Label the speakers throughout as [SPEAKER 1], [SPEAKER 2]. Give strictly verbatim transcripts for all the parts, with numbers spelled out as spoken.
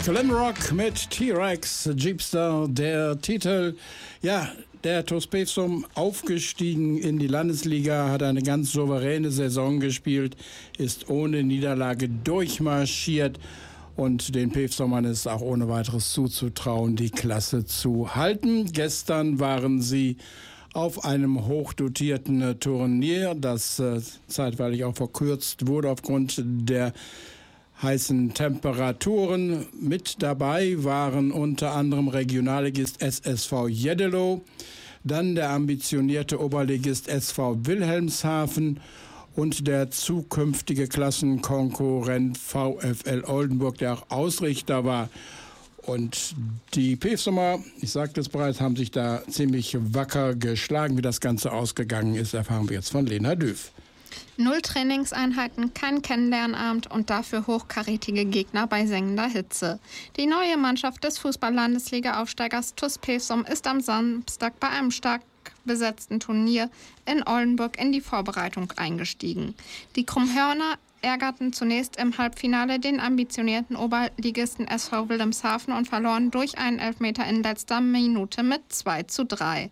[SPEAKER 1] Glenrock mit T-Rex, Jeepster, der Titel. Ja, der T U S Pilsum aufgestiegen in die Landesliga, hat eine ganz souveräne Saison gespielt, ist ohne Niederlage durchmarschiert und den Pilsumern ist auch ohne weiteres zuzutrauen, die Klasse zu halten. Gestern waren sie auf einem hochdotierten Turnier, das äh, zeitweilig auch verkürzt wurde aufgrund der heißen Temperaturen. Mit dabei waren unter anderem Regionalligist S S V Jeddelo, dann der ambitionierte Oberligist S V Wilhelmshaven und der zukünftige Klassenkonkurrent VfL Oldenburg, der auch Ausrichter war. Und die Pilsumer, ich sagte es bereits, haben sich da ziemlich wacker geschlagen. Wie das Ganze ausgegangen ist, erfahren wir jetzt von Lena Düff.
[SPEAKER 2] Null Trainingseinheiten, kein Kennenlernabend und dafür hochkarätige Gegner bei sengender Hitze. Die neue Mannschaft des Fußball-Landesliga-Aufsteigers T U S Pilsum ist am Samstag bei einem stark besetzten Turnier in Oldenburg in die Vorbereitung eingestiegen. Die Krummhörner ärgerten zunächst im Halbfinale den ambitionierten Oberligisten S V Wilhelmshaven und verloren durch einen Elfmeter in letzter Minute mit zwei zu drei.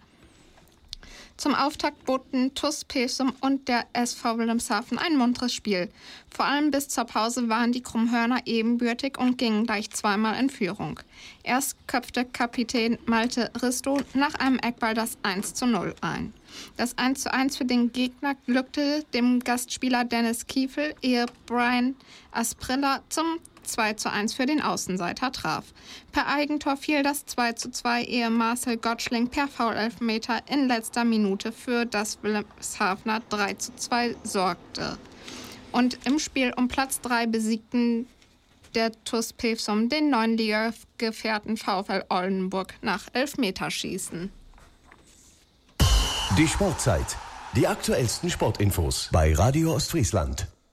[SPEAKER 2] Zum Auftakt boten T U S Pilsum und der S V Wilhelmshaven ein munteres Spiel. Vor allem bis zur Pause waren die Krummhörner ebenbürtig und gingen gleich zweimal in Führung. Erst köpfte Kapitän Malte Risto nach einem Eckball das eins zu null ein. Das eins zu eins für den Gegner glückte dem Gastspieler Dennis Kiefel, ehe Brian Asprilla zum zwei zu eins für den Außenseiter traf. Per Eigentor fiel das zwei zu zwei, ehe Marcel Gottschling per Foul-Elfmeter in letzter Minute für das Wilhelmshavener drei zu zwei sorgte. Und im Spiel um Platz drei besiegten der T U S Pilsum den neuen Liga-Gefährten VfL Oldenburg nach Elfmeterschießen.
[SPEAKER 3] Die Sportzeit. Die aktuellsten Sportinfos bei Radio Ostfriesland.